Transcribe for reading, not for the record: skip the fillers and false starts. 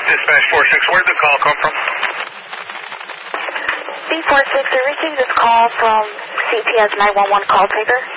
Dispatch 46, where did the call come from? B46, I received this call from CPS 911 call taker.